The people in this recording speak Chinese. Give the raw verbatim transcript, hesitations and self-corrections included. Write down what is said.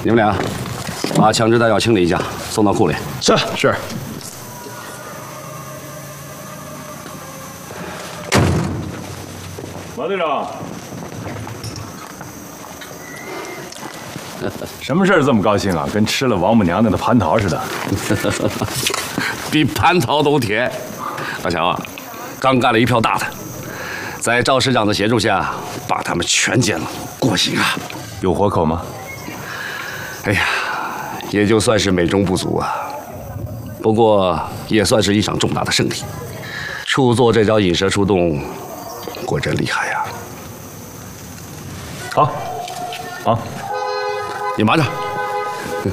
你们俩把枪支弹药清理一下，送到库里。 是是。马队长，什么事儿这么高兴啊？跟吃了王母娘娘的蟠桃似的。 比蟠桃都甜。老乔啊，刚干了一票大的，在赵师长的协助下，把他们全歼了，过瘾啊！ 有活口吗？ 哎呀，也就算是美中不足啊。不过也算是一场重大的胜利。处座这招引蛇出洞，果真厉害呀！ 好，好， 你慢着。